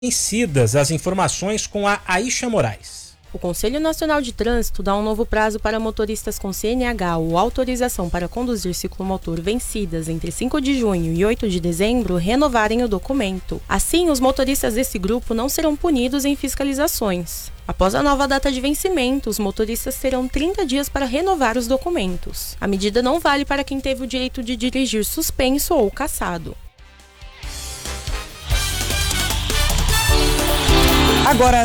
vencidas. As informações com a Aisha Moraes. O Conselho Nacional de Trânsito dá um novo prazo para motoristas com CNH ou autorização para conduzir ciclomotor vencidas entre 5 de junho e 8 de dezembro renovarem o documento. Assim, os motoristas desse grupo não serão punidos em fiscalizações. Após a nova data de vencimento, os motoristas terão 30 dias para renovar os documentos. A medida não vale para quem teve o direito de dirigir suspenso ou cassado. Agora, às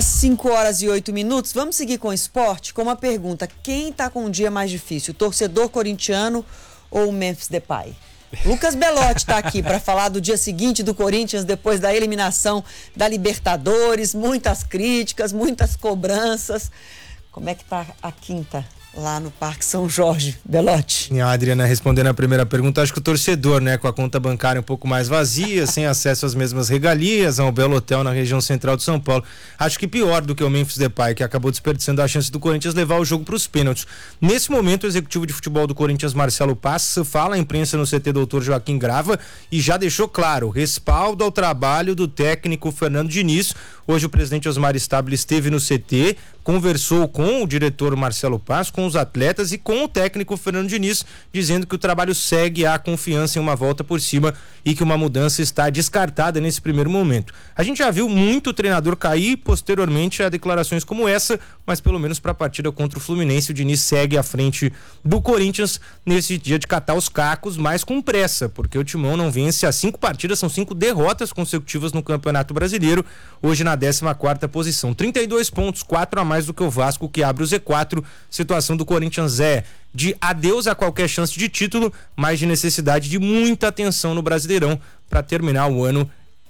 5h08, vamos seguir com o esporte com uma pergunta. Quem está com um dia mais difícil, o torcedor corintiano ou o Memphis Depay? Lucas Belotti está aqui para falar do dia seguinte do Corinthians, depois da eliminação da Libertadores, muitas críticas, muitas cobranças. Como é que está a quinta lá no Parque São Jorge, Belotti? E a Adriana respondendo a primeira pergunta, acho que o torcedor, né, com a conta bancária um pouco mais vazia, sem acesso às mesmas regalias, a um belo hotel na região central de São Paulo, acho que pior do que o Memphis Depay, que acabou desperdiçando a chance do Corinthians levar o jogo para os pênaltis. Nesse momento, o executivo de futebol do Corinthians, Marcelo Paz, fala à imprensa no CT Dr. Joaquim Grava e já deixou claro, respaldo ao trabalho do técnico Fernando Diniz. Hoje o presidente Osmar Stabile esteve no CT, conversou com o diretor Marcelo Paz, com os atletas e com o técnico Fernando Diniz, dizendo que o trabalho segue, há confiança em uma volta por cima e que uma mudança está descartada nesse primeiro momento. A gente já viu muito treinador cair posteriormente a declarações como essa, mas pelo menos para a partida contra o Fluminense, o Diniz segue à frente do Corinthians nesse dia de catar os cacos, mas com pressa, porque o Timão não vence há 5 partidas, são 5 derrotas consecutivas no Campeonato Brasileiro, hoje na 14ª posição, 32 pontos, 4 a mais do que o Vasco, que abre o Z4. Situação do Corinthians é de adeus a qualquer chance de título, mas de necessidade de muita atenção no Brasileirão para terminar o ano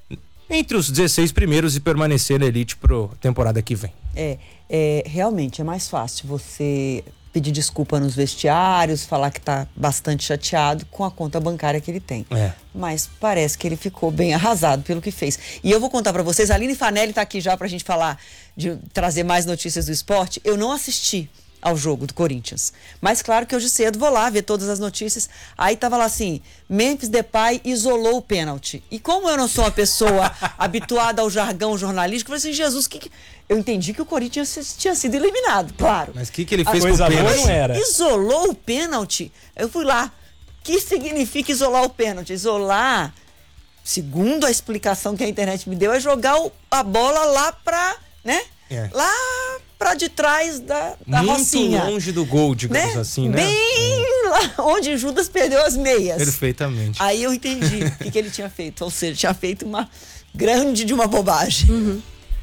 entre os 16 primeiros e permanecer na elite para a temporada que vem. Realmente é mais fácil você pedir desculpa nos vestiários, falar que está bastante chateado com a conta bancária que ele tem. Mas parece que ele ficou bem arrasado pelo que fez. E eu vou contar para vocês, a Aline Fanelli está aqui já para a gente falar, trazer mais notícias do esporte. Eu não assisti ao jogo do Corinthians, mas claro que hoje cedo vou lá ver todas as notícias. Aí tava lá assim, Memphis Depay isolou o pênalti. E como eu não sou uma pessoa habituada ao jargão jornalístico, eu falei assim, Jesus, eu entendi que o Corinthians tinha sido eliminado, claro. Mas o que ele fez com o pênalti? pênalti? Não era. Isolou o pênalti? Eu fui lá. O que significa isolar o pênalti? Isolar, segundo a explicação que a internet me deu, é jogar a bola lá pra, né? Lá pra de trás da Rocinha. Muito longe do gol, digamos assim, né? Bem lá onde Judas perdeu as meias. Perfeitamente. Aí eu entendi o que ele tinha feito. Ou seja, tinha feito uma grande de uma bobagem.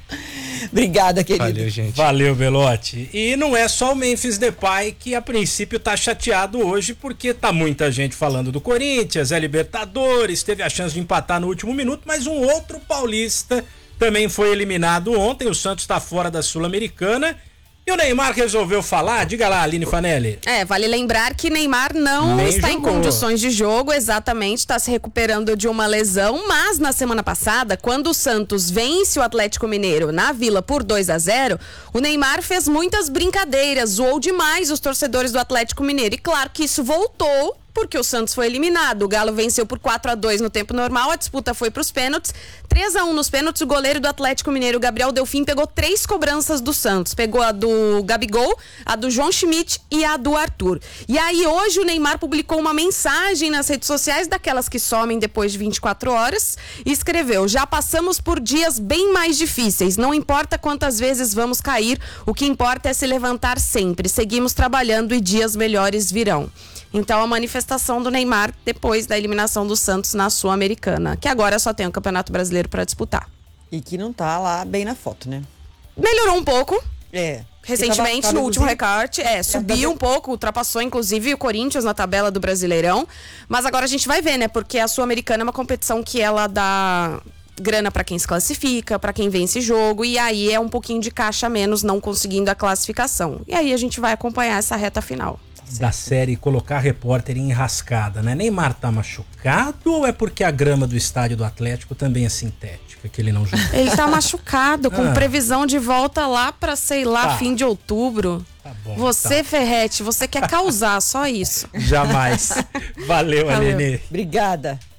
Obrigada, querido. Valeu, gente. Valeu, Belotti. E não é só o Memphis Depay que a princípio tá chateado hoje, porque tá muita gente falando do Corinthians, Libertadores, teve a chance de empatar no último minuto, mas um outro paulista também foi eliminado ontem. O Santos está fora da Sul-Americana. E o Neymar resolveu falar? Diga lá, Aline Fanelli. Vale lembrar que Neymar não está em condições de jogo, exatamente, está se recuperando de uma lesão, mas na semana passada, quando o Santos vence o Atlético Mineiro na Vila por 2-0, o Neymar fez muitas brincadeiras, zoou demais os torcedores do Atlético Mineiro. E claro que isso voltou, porque o Santos foi eliminado. O Galo venceu por 4-2 no tempo normal, a disputa foi para os pênaltis, 3-1 nos pênaltis. O goleiro do Atlético Mineiro, Gabriel Delfim, pegou 3 cobranças do Santos. Pegou a do Gabigol, a do João Schmidt e a do Arthur. E aí hoje o Neymar publicou uma mensagem nas redes sociais, daquelas que somem depois de 24 horas, e escreveu: já passamos por dias bem mais difíceis, não importa quantas vezes vamos cair, o que importa é se levantar sempre. Seguimos trabalhando e dias melhores virão. Então, a manifestação do Neymar depois da eliminação do Santos na Sul-Americana, que agora só tem o Campeonato Brasileiro para disputar. E que não tá lá bem na foto, né? Melhorou um pouco. Recentemente, tava no último recorte, subiu um pouco, ultrapassou inclusive o Corinthians na tabela do Brasileirão. Mas agora a gente vai ver, né? Porque a Sul-Americana é uma competição que ela dá grana para quem se classifica, para quem vence jogo, e aí é um pouquinho de caixa a menos não conseguindo a classificação. E aí a gente vai acompanhar essa reta final. Da série colocar repórter em enrascada, né? Neymar tá machucado ou é porque a grama do estádio do Atlético também é sintética, que ele não joga? Ele tá machucado, com previsão de volta lá pra, sei lá, fim de outubro. Tá bom, você, Ferretti, você quer causar, só isso. Jamais. Valeu, Aline. Obrigada.